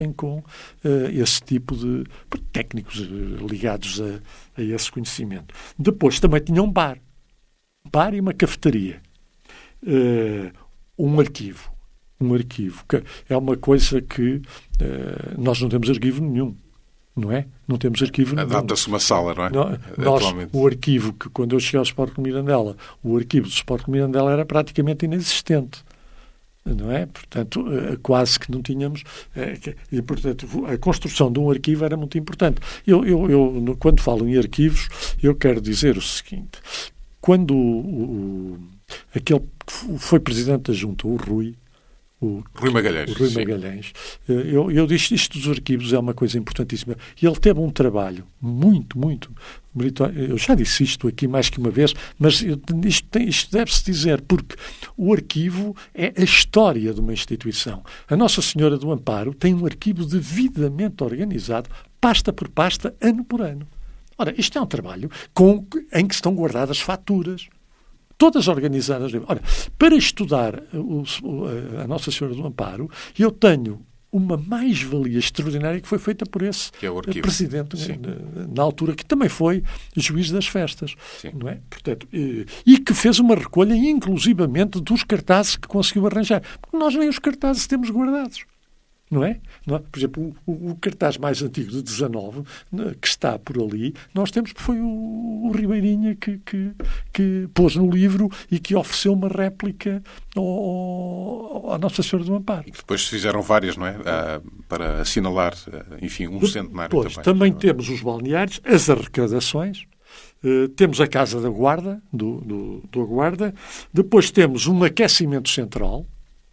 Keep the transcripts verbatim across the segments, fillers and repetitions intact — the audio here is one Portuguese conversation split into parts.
com uh, esse tipo de técnicos uh, ligados a, a esse conhecimento. Depois também tinha um bar. Bar e uma cafetaria. Uh, um arquivo. Um arquivo. Que é uma coisa que uh, nós não temos arquivo nenhum. Não é? Não temos arquivo nenhum. Adapta-se uma sala, não é? Não, nós, o arquivo, que quando eu cheguei ao Sport Clube Mirandela, o arquivo do Sport Clube Mirandela era praticamente inexistente. Não é? Portanto, quase que não tínhamos... E, portanto, a construção de um arquivo era muito importante. Eu, eu, eu, quando falo em arquivos, eu quero dizer o seguinte. Quando o, o, aquele que foi presidente da Junta, o Rui, o Rui Magalhães, o Rui Magalhães eu, eu disse isto dos arquivos é uma coisa importantíssima. E ele teve um trabalho muito, muito meritório. Eu já disse isto aqui mais que uma vez, mas isto, tem, isto deve-se dizer, porque o arquivo é a história de uma instituição. A Nossa Senhora do Amparo tem um arquivo devidamente organizado, pasta por pasta, ano por ano. Ora, isto é um trabalho com, em que estão guardadas faturas, todas organizadas. Ora, para estudar o, a Nossa Senhora do Amparo, eu tenho uma mais-valia extraordinária que foi feita por esse é presidente, na, na altura, que também foi juiz das festas. Sim. Não é? Portanto, e, e que fez uma recolha, inclusivamente, dos cartazes que conseguiu arranjar. Porque nós nem os cartazes temos guardados. Não é? Não é? Por exemplo, o, o cartaz mais antigo de dezanove, que está por ali, nós temos, foi o, o Ribeirinha que, que, que pôs no livro e que ofereceu uma réplica ao, à Nossa Senhora do Amparo. E que depois fizeram várias, não é? Ah, para assinalar, enfim, um centenário depois, também. Também temos os balneários, as arrecadações, uh, temos a Casa da Guarda, do, do, do Guarda, depois temos um aquecimento central,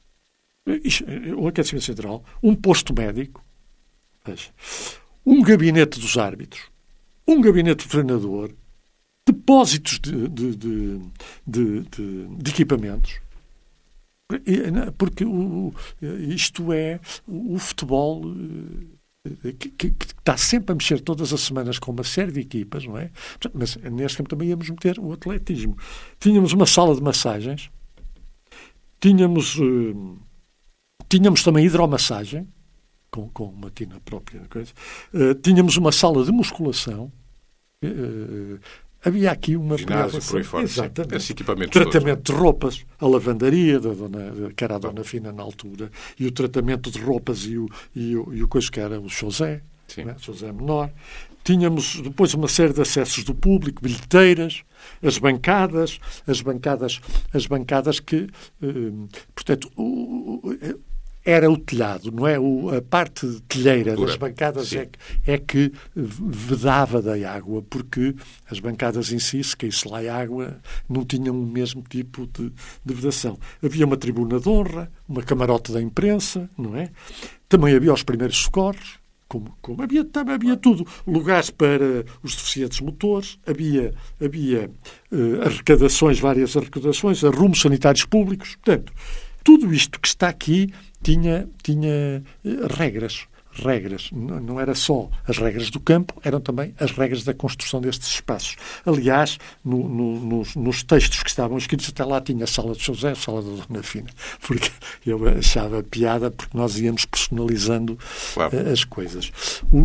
o aquecimento central, um posto médico, um gabinete dos árbitros, um gabinete do treinador, depósitos de, de, de, de, de, de equipamentos, porque o, isto é o futebol que, que, que está sempre a mexer todas as semanas com uma série de equipas, não é? Mas neste tempo também íamos meter o atletismo. Tínhamos uma sala de massagens, tínhamos... Tínhamos também hidromassagem, com, com uma tina própria. Coisa. Uh, tínhamos uma sala de musculação. Uh, havia aqui uma... Ginásio, por aí fora. Exatamente. Esses equipamentos tratamento todos, de roupas, a lavandaria, da dona, que era a Dona Fina na altura, e o tratamento de roupas e o, e o, e o coisa que era o José, né? José Menor. Tínhamos depois uma série de acessos do público, bilheteiras, as bancadas, as bancadas, as bancadas que, uh, portanto, o, o, era o telhado, não é? O, a parte telheira das bancadas é que, é que vedava da água, porque as bancadas em si, se caísse lá a água, não tinham o mesmo tipo de, de vedação. Havia uma tribuna de honra, uma camarote da imprensa, não é? Também havia os primeiros socorros, como, como havia, também havia tudo. Lugares para os deficientes motores, havia, havia uh, arrecadações, várias arrecadações, arrumos sanitários públicos. Portanto, tudo isto que está aqui tinha, tinha uh, regras. regras. Não, não era só as regras do campo, eram também as regras da construção destes espaços. Aliás, no, no, nos, nos textos que estavam escritos, até lá tinha a sala de José, a sala da Dona Fina, porque eu achava piada, porque nós íamos personalizando claro. uh, as coisas. O,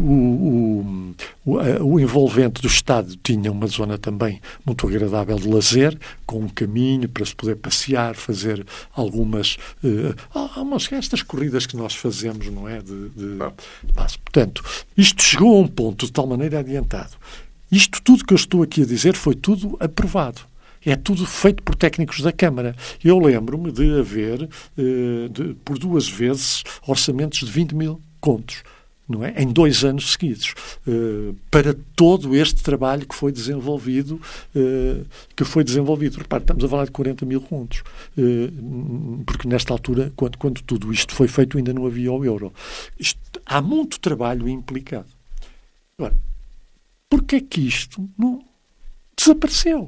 o, o, o envolvente do Estado tinha uma zona também muito agradável de lazer, com um caminho para se poder passear, fazer algumas, uh, algumas estas corridas que nós fazemos, não é? De, de, claro. Portanto, isto chegou a um ponto de tal maneira adiantado. Isto tudo que eu estou aqui a dizer foi tudo aprovado. É tudo feito por técnicos da Câmara. Eu lembro-me de haver, eh, de, por duas vezes, orçamentos de vinte mil contos, não é? Em dois anos seguidos, uh, para todo este trabalho que foi desenvolvido, uh, que foi desenvolvido. Repare, estamos a falar de quarenta mil contos, uh, porque nesta altura, quando, quando tudo isto foi feito, ainda não havia o euro. Isto, há muito trabalho implicado. Agora, porquê é que isto não desapareceu?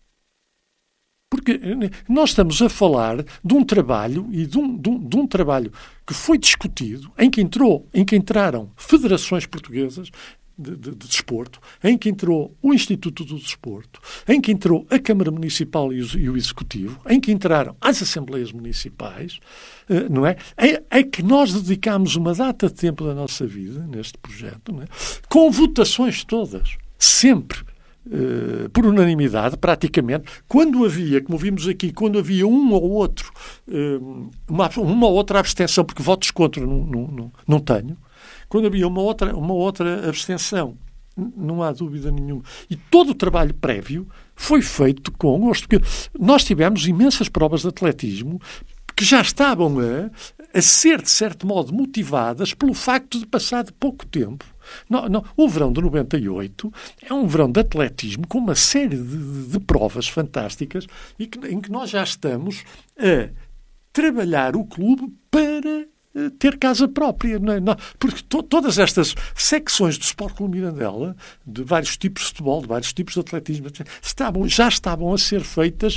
Porque nós estamos a falar de um trabalho e de um, de um, de um trabalho que foi discutido, em que entrou, em que entraram federações portuguesas, de, de, de Desporto, em que entrou o Instituto do Desporto, em que entrou a Câmara Municipal e o, e o Executivo, em que entraram as Assembleias Municipais, uh, não é? É, é que nós dedicámos uma data de tempo da nossa vida neste projeto, não é? Com votações todas, sempre. Uh, por unanimidade, praticamente, quando havia, como vimos aqui, quando havia um ou outro, uh, uma, uma ou outra abstenção, porque votos contra não, não, não, não tenho, quando havia uma outra, uma outra abstenção, não há dúvida nenhuma. E todo o trabalho prévio foi feito com gosto, porque nós tivemos imensas provas de atletismo que já estavam a, a ser, de certo modo, motivadas pelo facto de passar de pouco tempo. Não, não, o verão de noventa e oito é um verão de atletismo com uma série de, de, de provas fantásticas e que, em que nós já estamos a trabalhar o clube para uh, ter casa própria. Não é? Não, porque to, todas estas secções do Sport Clube Mirandela, de vários tipos de futebol, de vários tipos de atletismo, estavam, já estavam a ser feitas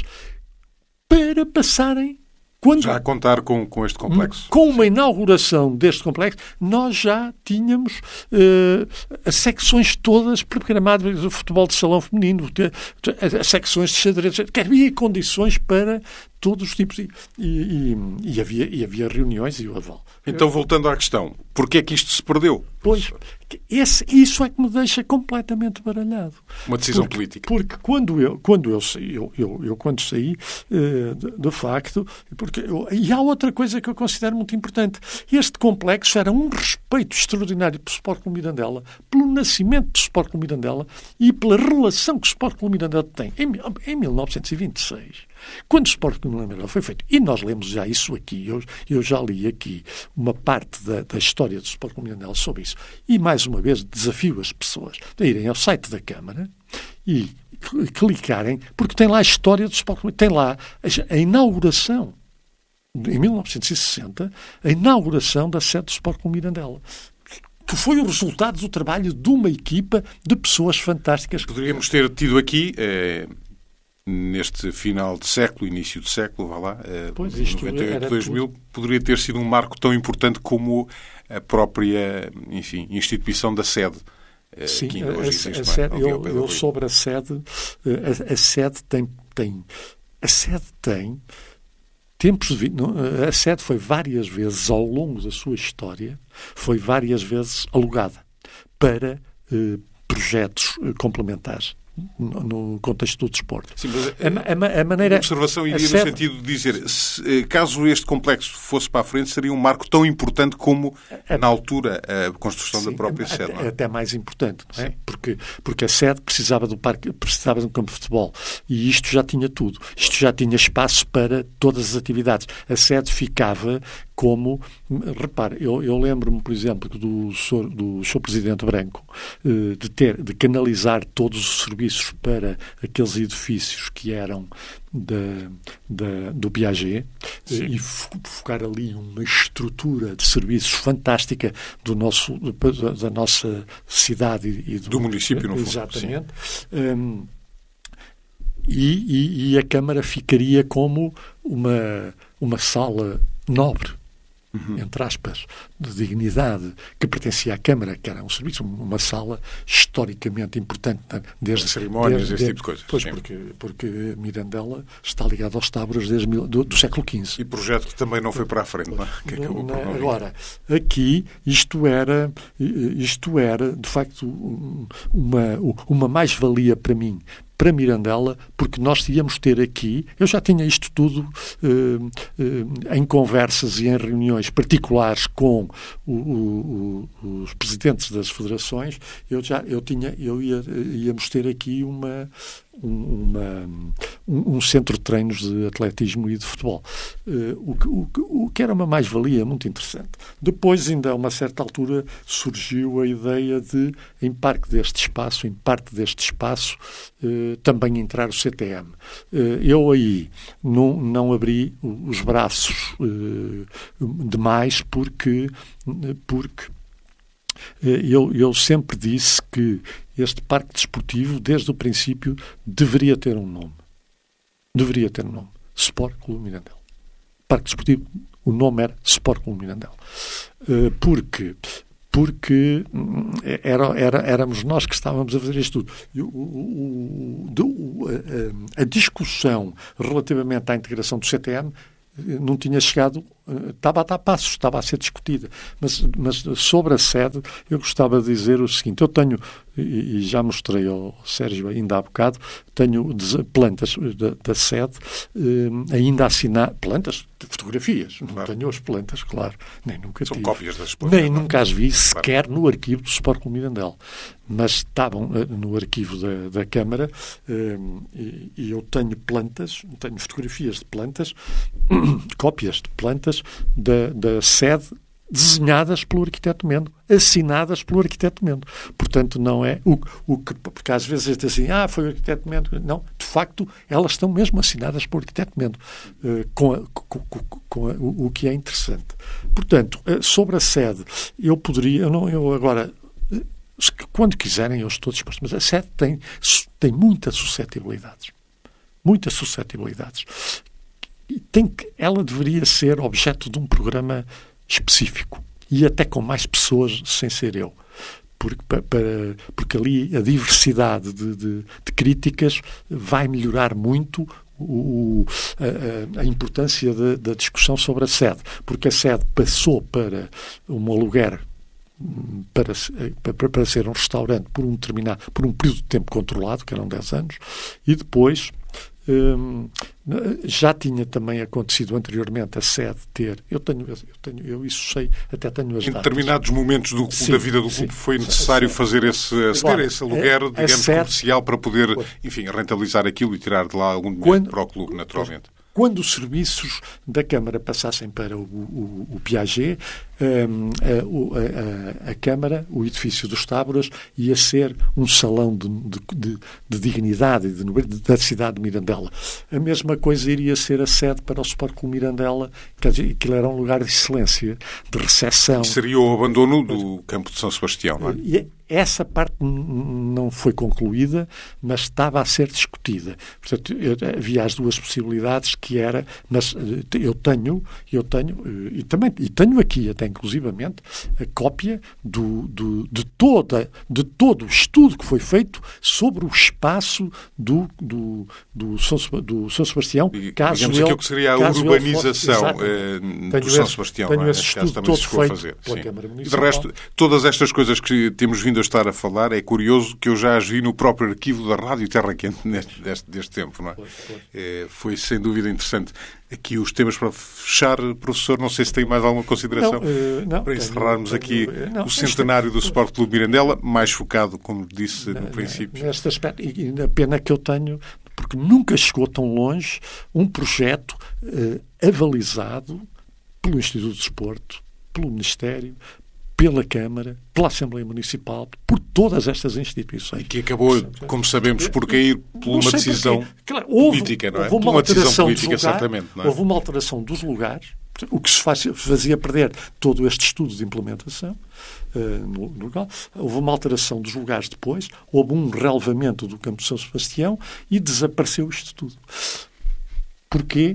para passarem. Quando, já a contar com, com este complexo. Com uma inauguração deste complexo, nós já tínhamos uh, as secções todas programadas do futebol de salão feminino, as secções de xadrez, que havia condições para todos os tipos. E, e, e, havia, e havia reuniões e o aval. Então, voltando à questão, porquê é que isto se perdeu? Pois, esse, isso é que me deixa completamente baralhado. Uma decisão porque, política. Porque quando eu, quando eu saí, eu, eu, eu quando saí, uh, de, de facto, porque eu, e há outra coisa que eu considero muito importante. Este complexo era um respeito extraordinário pelo Sport Clube Mirandela, pelo nascimento do Sport Clube Mirandela e pela relação que o Sport Clube Mirandela tem. Em, em mil novecentos e vinte e seis, quando o Sport Clube Mirandela foi feito, e nós lemos já isso aqui, eu, eu já li aqui uma parte da, da história do Sport Clube Mirandela sobre isso, e mais uma vez desafio as pessoas a irem ao site da Câmara e clicarem, porque tem lá a história do Sport Clube, tem lá a, a inauguração, em mil novecentos e sessenta, a inauguração da sede do Sport Clube Mirandela, que foi o resultado do trabalho de uma equipa de pessoas fantásticas. Poderíamos ter tido aqui, eh, neste final de século, início de século, vá lá, eh, pois, isto noventa e oito, dois mil, tudo. Poderia ter sido um marco tão importante como a própria, enfim, instituição da sede. Eh, Sim, que ainda hoje existe, a, a sede, não é? eu, eu sobre a sede, a, a sede tem, tem, a sede tem tempos de, não, a sede foi várias vezes ao longo da sua história, foi várias vezes alugada para eh, projetos eh, complementares no, no contexto do desporto. Sim, mas a, a, a maneira, a observação iria sede, no sentido de dizer, se, caso este complexo fosse para a frente, seria um marco tão importante como, a, na altura, a construção sim, da própria até, sede. Não é? Até mais importante, não é? Porque, porque a sede precisava do parque, precisava de um campo de futebol e isto já tinha tudo. Isto já tinha espaço para todas as atividades. A sede ficava como... Repare, eu, eu lembro-me, por exemplo, do senhor, do senhor Presidente Branco de, ter, de canalizar todos os serviços para aqueles edifícios que eram da, da, do Piaget Sim. e focar ali uma estrutura de serviços fantástica do nosso, da, da nossa cidade e do, do município, no fundo. Exatamente. Um, e, e, e a Câmara ficaria como uma, uma sala nobre, Uhum. entre aspas, de dignidade, que pertencia à Câmara, que era um serviço, uma sala historicamente importante. Desde cerimónias, desde, esse tipo de coisas. Pois, porque, porque Mirandela está ligado aos táburas desde do, do século quinze. E projeto que também não foi para a frente, não é? Que acabou por não Agora, aqui, isto era, isto era, de facto, uma, uma mais-valia para mim, para Mirandela, porque nós íamos ter aqui, eu já tinha isto tudo uh, uh, em conversas e em reuniões particulares com o, o, o, os presidentes das federações, eu já eu tinha, eu ia, íamos ter aqui uma Uma, um, um centro de treinos de atletismo e de futebol, uh, o, que, o, o que era uma mais-valia muito interessante. Depois, ainda a uma certa altura, surgiu a ideia de, em parte deste espaço, em parte deste espaço, uh, também entrar o C T M. Uh, eu aí não, não abri os braços uh, demais porque, porque Eu, eu sempre disse que este parque desportivo, desde o princípio, deveria ter um nome. Deveria ter um nome. Sport Clube Mirandela. Parque desportivo, o nome era Sport Clube Mirandela. Porque porque era, era, éramos nós que estávamos a fazer isto tudo. E o, o, o, a, a discussão relativamente à integração do C T M não tinha chegado, estava a dar passos, estava a ser discutida. Mas, mas sobre a sede, eu gostava de dizer o seguinte: eu tenho, e já mostrei ao Sérgio ainda há bocado, tenho plantas da, da sede ainda assinadas, plantas, fotografias, não claro. Tenho as plantas, claro, nem nunca São tive. Cópias das plantas. Nem nunca as vi sequer claro. No arquivo do Sport Clube Mirandela, mas estavam no arquivo da, da Câmara, e, e eu tenho plantas, tenho fotografias de plantas, cópias de plantas da, da sede, desenhadas pelo arquiteto Mendo, assinadas pelo arquiteto Mendo. Portanto, não é o, o que, porque às vezes é assim, ah, foi o arquiteto Mendo. Não, de facto, elas estão mesmo assinadas pelo arquiteto Mendo, uh, com, a, com, com, com a, o, o que é interessante. Portanto, uh, sobre a sede, eu poderia, eu, não, eu agora, uh, quando quiserem, eu estou disposto, mas a sede tem, tem muitas suscetibilidades. Muitas suscetibilidades. E tem que, ela deveria ser objeto de um programa específico e até com mais pessoas sem ser eu, porque, para, porque ali a diversidade de, de, de críticas vai melhorar muito o, a, a importância da, da discussão sobre a sede, porque a sede passou para um aluguer para, para, para ser um restaurante por um determinado, por um período de tempo controlado, que eram dez anos, e depois Hum, já tinha também acontecido anteriormente a sede ter, eu tenho, eu tenho, eu isso sei, até tenho as em datas. Determinados momentos do, sim, da vida do sim. clube foi necessário fazer esse, ceder esse aluguer, a, a digamos, sede, comercial para poder, enfim, rentabilizar aquilo e tirar de lá algum dinheiro quando, para o clube, naturalmente. Quando os serviços da Câmara passassem para o, o, o Piaget, um, a, a, a Câmara, o edifício dos Táboras, ia ser um salão de, de, de, de dignidade e de, de, da cidade de Mirandela. A mesma coisa iria ser a sede para o Sport Clube Mirandela, quer dizer, aquilo era um lugar de excelência, de recepção. Seria o abandono do campo de São Sebastião, não é? E essa parte não foi concluída, mas estava a ser discutida. Portanto, eu, havia as duas possibilidades, que era, mas eu tenho, eu tenho, e também, e tenho aqui até inclusivamente, a cópia do, do, de, toda, de todo o estudo que foi feito sobre o espaço do, do, do, São, do São Sebastião, e, caso digamos ele, aquilo que seria a urbanização eh, do tenho São esse, Sebastião, tenho não é? esse Neste caso estudo também todo se chegou a feito fazer. pela Sim. Câmara E de Municipal. resto, todas estas coisas que temos vindo a estar a falar, é curioso que eu já as vi no próprio arquivo da Rádio Terra Quente neste, deste, deste tempo, não é? Pois, pois. É, foi sem dúvida interessante. Aqui os temas para fechar, professor, não sei se tem mais alguma consideração não, uh, não, para encerrarmos tenho, aqui tenho, não, o centenário este, do Sport Clube Mirandela, mais focado, como disse na, no princípio. Neste aspecto, e a pena que eu tenho, porque nunca chegou tão longe um projeto uh, avalizado pelo Instituto de Desporto, pelo Ministério, pela Câmara, pela Assembleia Municipal, por todas estas instituições. E que acabou, como sabemos, por cair por uma decisão claro, houve, política, não é? Houve uma, uma decisão alteração política, dos lugares, certamente. Não é? Houve uma alteração dos lugares, o que se faz, fazia perder todo este estudo de implementação uh, no, no local. Houve uma alteração dos lugares depois, houve um relevamento do campo de São Sebastião e desapareceu isto tudo. Porquê?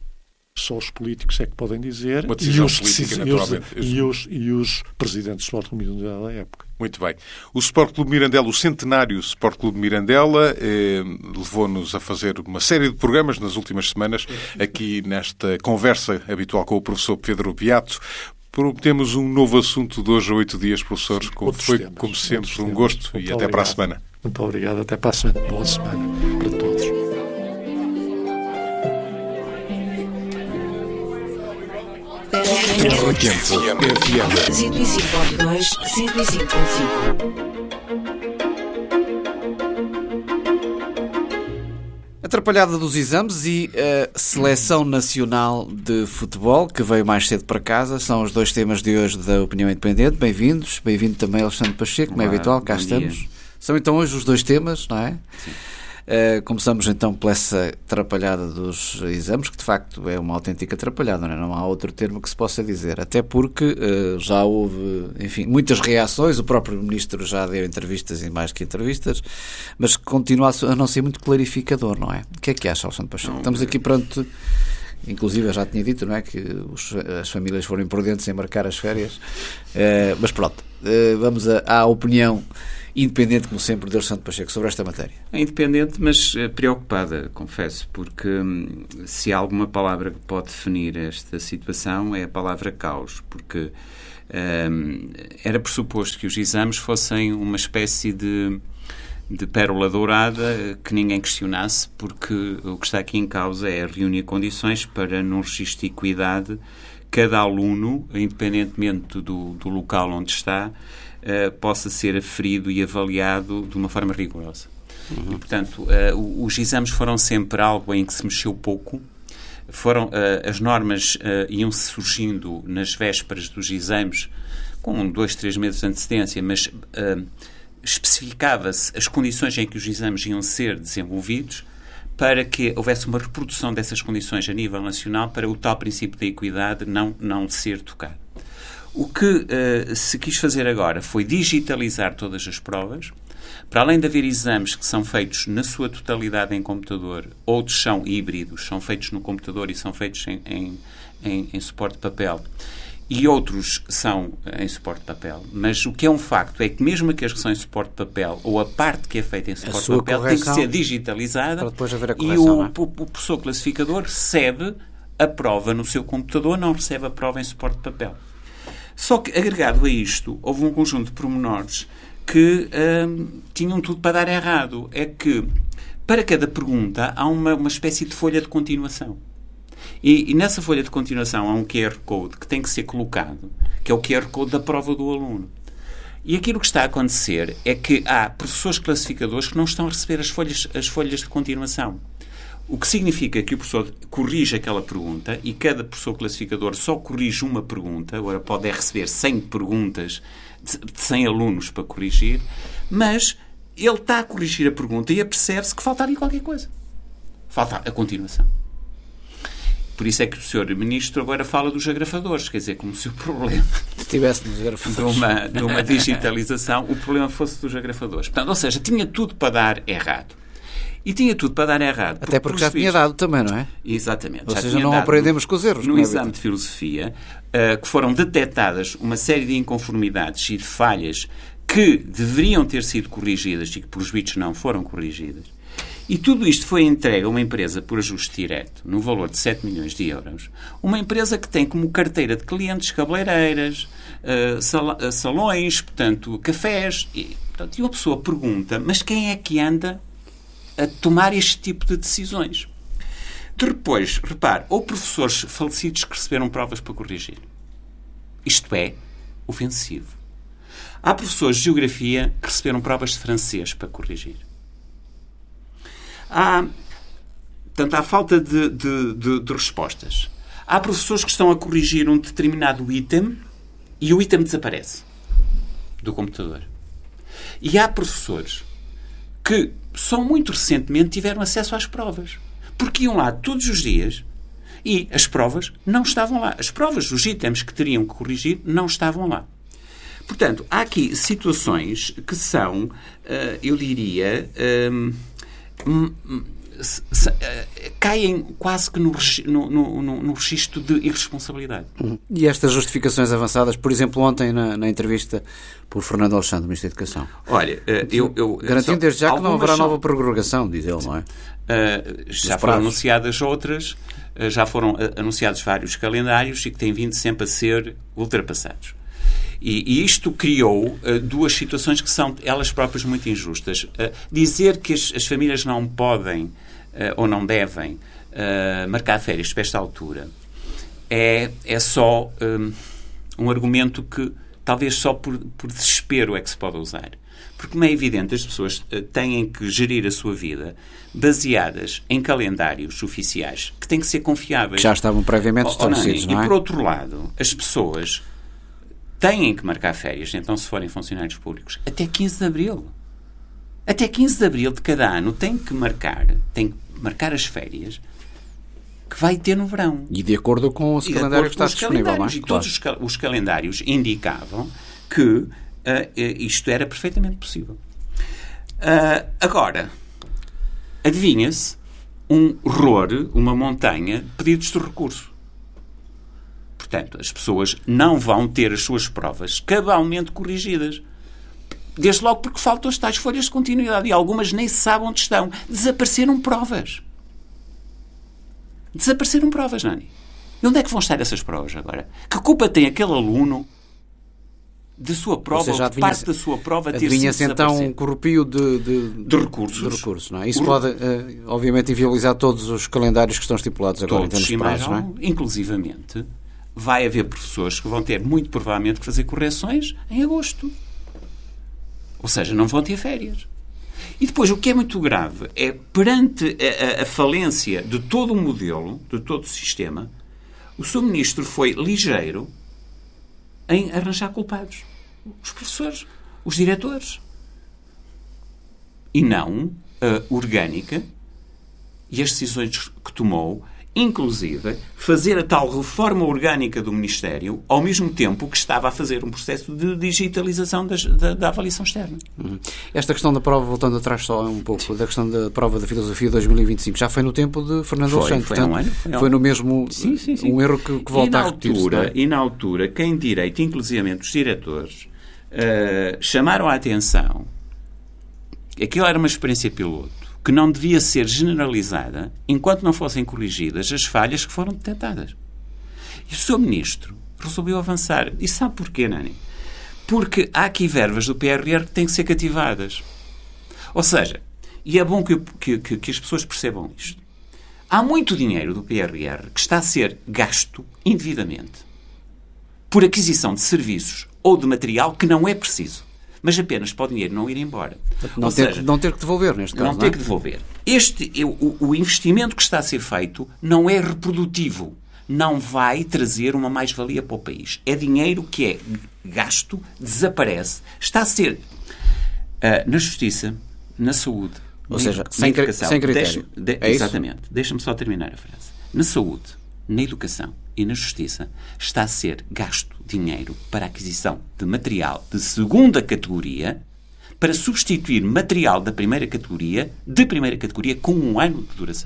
Só os políticos é que podem dizer, uma decisão e os, política, e os, naturalmente. E os, e os presidentes do Sport Clube Mirandela da época. Muito bem. O Sport Clube Mirandela, o centenário Sport Clube Mirandela, eh, levou-nos a fazer uma série de programas nas últimas semanas, aqui nesta conversa habitual com o professor Pedro Beato. Prometemos um novo assunto de hoje a oito dias, professor. Como foi, temas, como sempre, um gosto e até obrigado. Para a semana. Muito obrigado. Até para a semana. Boa semana para todos. Terra Quente F M cento e cinco ponto dois, cento e cinco ponto cinco. Atrapalhada dos exames e a Seleção Nacional de Futebol, que veio mais cedo para casa, são os dois temas de hoje da Opinião Independente. Bem-vindos. Bem-vindo também Alexandre Pacheco, como é habitual, cá estamos. Dia. São então hoje os dois temas, não é? Sim. Uh, começamos então por essa atrapalhada dos exames, que de facto é uma autêntica atrapalhada, não é? Não há outro termo que se possa dizer, até porque uh, já houve, enfim, muitas reações, o próprio Ministro já deu entrevistas e mais que entrevistas, mas continua a não ser muito clarificador, não é? O que é que acha, Alexandre Pacheco? Estamos aqui perante inclusive eu já tinha dito, não é, que os, as famílias foram imprudentes em marcar as férias, uh, mas pronto, uh, vamos a, à opinião independente, como sempre, de Alexandre Pacheco sobre esta matéria. É independente, mas preocupada, confesso, porque hum, se há alguma palavra que pode definir esta situação é a palavra caos, porque hum, era pressuposto que os exames fossem uma espécie de, de pérola dourada que ninguém questionasse, porque o que está aqui em causa é reunir condições para, num registro de equidade, cada aluno, independentemente do, do local onde está, Uh, possa ser aferido e avaliado de uma forma rigorosa. Uhum. E, portanto, uh, os exames foram sempre algo em que se mexeu pouco. Foram, uh, as normas uh, iam-se surgindo nas vésperas dos exames, com dois, três meses de antecedência, mas uh, especificava-se as condições em que os exames iam ser desenvolvidos para que houvesse uma reprodução dessas condições a nível nacional para o tal princípio da equidade não, não ser tocado. O que uh, se quis fazer agora foi digitalizar todas as provas. Para além de haver exames que são feitos na sua totalidade em computador, outros são híbridos, são feitos no computador e são feitos em, em, em, em suporte de papel. E outros são em suporte de papel. Mas o que é um facto é que mesmo aqueles que são em suporte de papel, ou a parte que é feita em suporte de papel, tem que ser digitalizada, e o, o, o professor classificador recebe a prova no seu computador, não recebe a prova em suporte de papel. Só que, agregado a isto, houve um conjunto de pormenores que hum, tinham tudo para dar errado. É que, para cada pergunta, há uma, uma espécie de folha de continuação. E, e nessa folha de continuação há um Q R Code que tem que ser colocado, que é o Q R Code da prova do aluno. E aquilo que está a acontecer é que há professores classificadores que não estão a receber as folhas, as folhas de continuação. O que significa que o professor corrige aquela pergunta e cada professor classificador só corrige uma pergunta. Agora pode receber cem perguntas de cem alunos para corrigir, mas ele está a corrigir a pergunta e apercebe-se que falta ali qualquer coisa. Falta a continuação. Por isso é que o senhor Ministro agora fala dos agrafadores, quer dizer, como se o problema estivesse nos agrafadores. De uma, de uma digitalização, o problema fosse dos agrafadores. Portanto, ou seja, tinha tudo para dar errado. E tinha tudo para dar errado. Até porque, porque já tinha dado também, não é? Exatamente. Ou seja, não aprendemos com os erros. No exame de filosofia, uh, que foram detectadas uma série de inconformidades e de falhas que deveriam ter sido corrigidas e que, pelos vistos, não foram corrigidas. E tudo isto foi entregue a uma empresa por ajuste direto, no valor de sete milhões de euros. Uma empresa que tem como carteira de clientes cabeleireiras, uh, sal- uh, salões, portanto, cafés. E, portanto, e uma pessoa pergunta, mas quem é que anda a tomar este tipo de decisões? Depois, repare, houve professores falecidos que receberam provas para corrigir. Isto é ofensivo. Há professores de geografia que receberam provas de francês para corrigir. Há, portanto, há falta de, de, de, de respostas. Há professores que estão a corrigir um determinado item e o item desaparece do computador. E há professores que só muito recentemente tiveram acesso às provas. Porque iam lá todos os dias e as provas não estavam lá. As provas, os itens que teriam que corrigir, não estavam lá. Portanto, há aqui situações que são, eu diria, caem quase que no, no, no, no registro de irresponsabilidade. E estas justificações avançadas, por exemplo, ontem na, na entrevista por Fernando Alexandre, Ministro da Educação. Olha, eu... eu garantindo desde já que não haverá nova prorrogação, diz ele, não é? Uh, já foram anunciadas outras, uh, já foram uh, anunciados vários calendários e que têm vindo sempre a ser ultrapassados. E, e isto criou uh, duas situações que são elas próprias muito injustas. Uh, dizer que as, as famílias não podem uh, ou não devem uh, marcar férias para esta altura é, é só um, um argumento que talvez só por, por desespero é que se pode usar. Porque, como é evidente, as pessoas uh, têm que gerir a sua vida baseadas em calendários oficiais que têm que ser confiáveis. Que já estavam previamente estabelecidos, não é? E, por outro lado, as pessoas têm que marcar férias, então, se forem funcionários públicos, até quinze de abril. Até quinze de abril de cada ano têm que marcar, têm que marcar as férias que vai ter no verão. E de acordo com o calendário que está disponível, não é? E todos os, cal- os calendários indicavam que uh, isto era perfeitamente possível. Uh, agora, adivinha-se, um horror, uma montanha de pedidos de recurso. Portanto, as pessoas não vão ter as suas provas cabalmente corrigidas. Desde logo porque faltam as tais folhas de continuidade e algumas nem se sabem onde estão. Desapareceram provas. Desapareceram provas, Nani. E onde é que vão estar essas provas agora? Que culpa tem aquele aluno da sua prova, ou, seja, ou de parte da sua prova ter sido adivinha-se então um corrupio de, de, de, de recursos. De recursos, não é? Isso o... pode, uh, obviamente, inviabilizar todos os calendários que estão estipulados agora todos, em termos de prazos, não é? Inclusivamente, vai haver professores que vão ter muito provavelmente que fazer correções em agosto. Ou seja, não vão ter férias. E depois, o que é muito grave é, perante a, a, a falência de todo o modelo, de todo o sistema, o seu ministro foi ligeiro em arranjar culpados. Os professores, os diretores. E não a orgânica e as decisões que tomou, inclusive fazer a tal reforma orgânica do Ministério ao mesmo tempo que estava a fazer um processo de digitalização das, da, da avaliação externa. Uhum. Esta questão da prova, voltando atrás só um pouco, da questão da prova da filosofia dois mil e vinte e cinco, já foi no tempo de Fernando Alexandre, foi, portanto, um ano, foi, foi no mesmo sim, sim, sim. um erro que, que volta a repetir-se. É? E na altura, quem direito, inclusivamente os diretores, uh, chamaram a atenção, aquilo era uma experiência piloto, que não devia ser generalizada enquanto não fossem corrigidas as falhas que foram detectadas. E o seu ministro resolveu avançar. E sabe porquê, Nani? Porque há aqui verbas do P R R que têm que ser cativadas. Ou seja, e é bom que, que, que, que as pessoas percebam isto, há muito dinheiro do P R R que está a ser gasto indevidamente por aquisição de serviços ou de material que não é preciso, mas apenas para o dinheiro não ir embora. Não, ter, seja, não ter que devolver, neste caso. Não, não ter é? que devolver. Este, o, o investimento que está a ser feito não é reprodutivo. Não vai trazer uma mais-valia para o país. É dinheiro que é gasto, desaparece. Está a ser uh, na justiça, na saúde, ou na, seja, na sem, educação. sem critério. Deixa, de, é exatamente. Deixa-me só terminar a frase. Na saúde, na educação e na justiça está a ser gasto dinheiro para a aquisição de material de segunda categoria para substituir material da primeira categoria, de primeira categoria, com um ano de duração.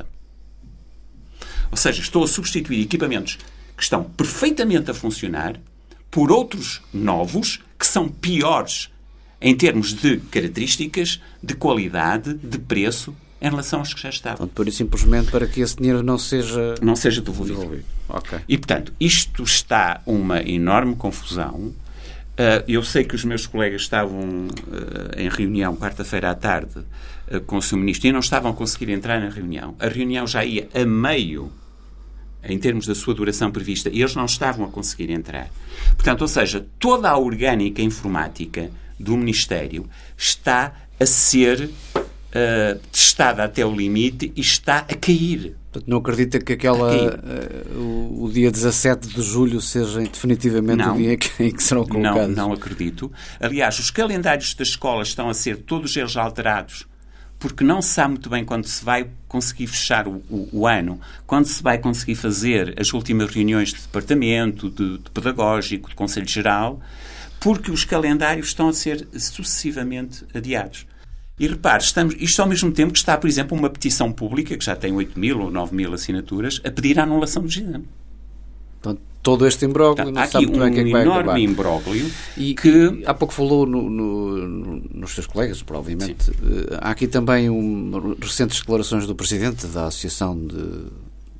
Ou seja, estou a substituir equipamentos que estão perfeitamente a funcionar por outros novos que são piores em termos de características, de qualidade, de preço, em relação aos que já estavam. Portanto, por isso, simplesmente para que esse dinheiro não seja... Não seja devolvido. devolvido. Okay. E, portanto, isto está uma enorme confusão. Eu sei que os meus colegas estavam em reunião quarta-feira à tarde com o seu ministro e não estavam a conseguir entrar na reunião. A reunião já ia a meio, em termos da sua duração prevista, e eles não estavam a conseguir entrar. Portanto, ou seja, toda a orgânica informática do Ministério está a ser uh, testada até o limite e está a cair. Portanto, não acredita que aquela, uh, o, o dia dezassete de julho seja definitivamente não, o dia em que serão colocados? Não, não acredito. Aliás, os calendários das escolas estão a ser todos eles alterados porque não se sabe muito bem quando se vai conseguir fechar o, o, o ano, quando se vai conseguir fazer as últimas reuniões de departamento, de, de pedagógico, de Conselho Geral, porque os calendários estão a ser sucessivamente adiados. E repare, estamos, isto ao mesmo tempo que está, por exemplo, uma petição pública, que já tem oito mil ou nove mil assinaturas, a pedir a anulação do exame. Então, todo este imbróglio, não sabe muito bem o que é que vai acabar. Há aqui um enorme imbróglio. E que há pouco falou no, no, no, nos seus colegas, provavelmente. Uh, há aqui também um, recentes declarações do Presidente da Associação de,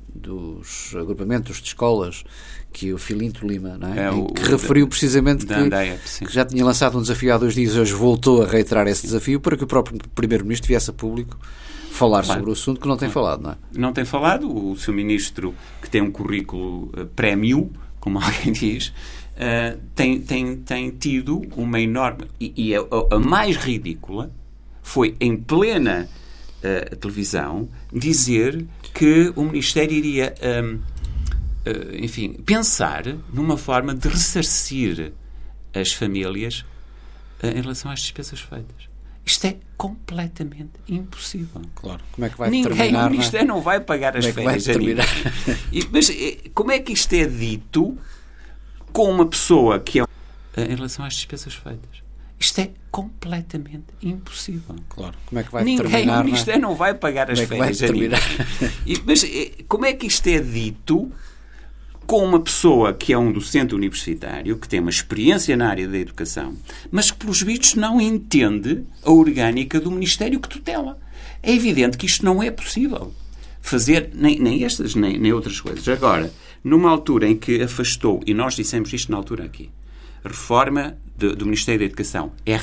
dos Agrupamentos de Escolas, que é o Filinto Lima, não é? É o, que referiu da, precisamente que, Andea, que já tinha lançado um desafio há dois dias e hoje voltou a reiterar esse desafio para que o próprio Primeiro-Ministro viesse a público falar claro. sobre o assunto, que não tem claro. falado, não é? Não tem falado. O seu Ministro, que tem um currículo uh, prémio, como alguém diz, uh, tem, tem, tem tido uma enorme... E, e a, a mais ridícula foi, em plena uh, televisão, dizer que o Ministério iria... Um, Uh, enfim, pensar numa forma de ressarcir as famílias uh, em relação às despesas feitas. Isto é completamente impossível. Claro. Como é que vai Ninguém, terminar? O Ministério não vai pagar as como férias é a ninguém. E, mas como é que isto é dito com uma pessoa que é... Uh, em relação às despesas feitas? Isto é completamente impossível. Claro. Como é que vai ninguém, determinar? O Ministério não, é? não vai pagar as como é férias a ninguém. E, mas como é que isto é dito com uma pessoa que é um docente universitário, que tem uma experiência na área da educação, mas que, pelos vistos, não entende a orgânica do Ministério que tutela? É evidente que isto não é possível. Fazer nem, nem estas, nem, nem outras coisas. Agora, numa altura em que afastou, e nós dissemos isto na altura aqui, a reforma de, do Ministério da Educação é